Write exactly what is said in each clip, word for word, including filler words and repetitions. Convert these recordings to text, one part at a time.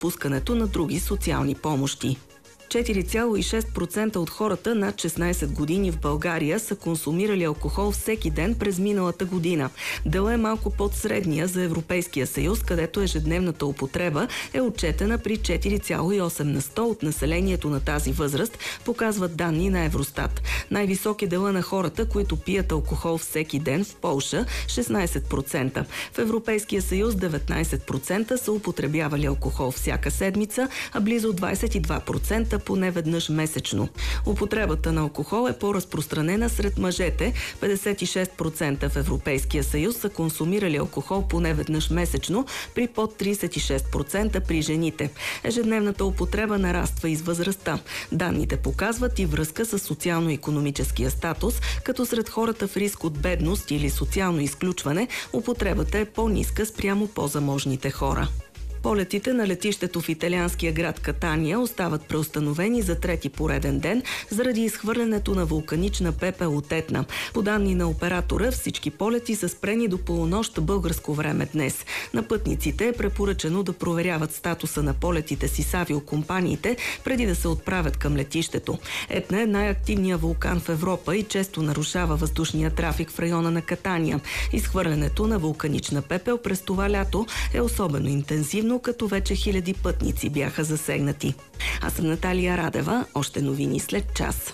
пускането на други социални помощи. четири цяло и шест процента от хората над шестнайсет години в България са консумирали алкохол всеки ден през миналата година. Делът е малко под средния за Европейския съюз, където ежедневната употреба е отчетена при четири цяло и осем на сто от населението на тази възраст, показват данни на Евростат. Най-висок е делът на хората, които пият алкохол всеки ден в Полша – шестнайсет процента. В Европейския съюз деветнайсет процента са употребявали алкохол всяка седмица, а близо двайсет и два процента поне веднъж месечно. Употребата на алкохол е по-разпространена сред мъжете. петдесет и шест процента в Европейския съюз са консумирали алкохол поне веднъж месечно, при под трийсет и шест процента при жените. Ежедневната употреба нараства и с възрастта. Данните показват и връзка с социално-икономическия статус, като сред хората в риск от бедност или социално изключване употребата е по-ниска спрямо по-заможните хора. Полетите на летището в италианския град Катания остават преустановени за трети пореден ден заради изхвърлянето на вулканична пепел от Етна. По данни на оператора, всички полети са спрени до полунощ българско време днес. На пътниците е препоръчено да проверяват статуса на полетите си с авиокомпаниите преди да се отправят към летището. Етна е най-активният вулкан в Европа и често нарушава въздушния трафик в района на Катания. Изхвърлянето на вулканична пепел през това лято е особено интензивно, като вече хиляди пътници бяха засегнати. Аз съм Наталия Радева. Още новини след час.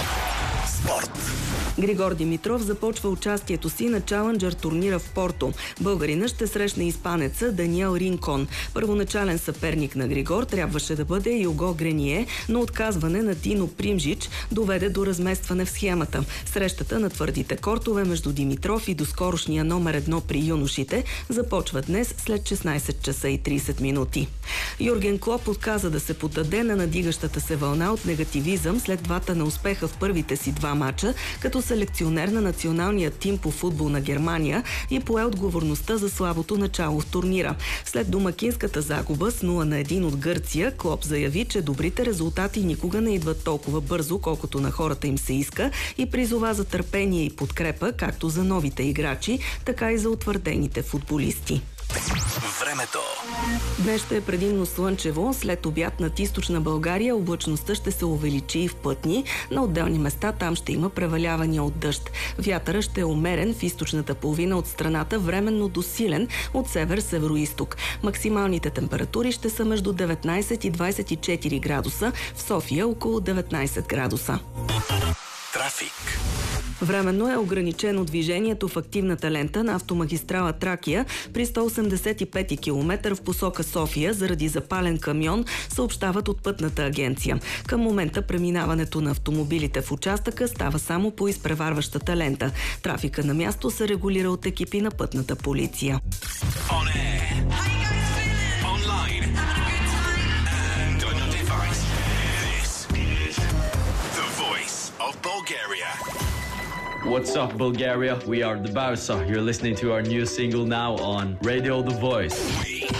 Спорт. Григор Димитров започва участието си на Чаленджър турнира в Порто. Българина ще срещне испанеца Даниел Ринкон. Първоначален съперник на Григор трябваше да бъде Юго Грение, но отказване на Дино Примжич доведе до разместване в схемата. Срещата на твърдите кортове между Димитров и доскорошния номер едно при юношите започва днес след шестнайсет часа и трийсет минути. Юрген Клоп отказа да се поддаде на надигащата се вълна от негативизъм след двата неуспеха в първите си два мача, като селекционер на националния тим по футбол на Германия и пое отговорността за слабото начало в турнира. След домакинската загуба с нула на едно от Гърция, Клоп заяви, че добрите резултати никога не идват толкова бързо, колкото на хората им се иска, и призова за търпение и подкрепа както за новите играчи, така и за утвърдените футболисти. Времето. Днес ще е предимно слънчево. След обяд над източна България облачността ще се увеличи и в пътни. На отделни места там ще има превалявания от дъжд. Вятъра ще е умерен в източната половина от страната, временно до силен от север-североизток. Максималните температури ще са между деветнайсет и двайсет и четири градуса, в София около деветнайсет градуса. Трафик. Временно е ограничено движението в активната лента на автомагистрала Тракия при сто осемдесет и пети километър в посока София заради запален камион, съобщават от Пътната агенция. Към момента преминаването на автомобилите в участъка става само по изпреварващата лента. Трафика на място се регулира от екипи на Пътната полиция. What's up, Bulgaria? We are the Barca. You're listening to our new single now on Radio The Voice.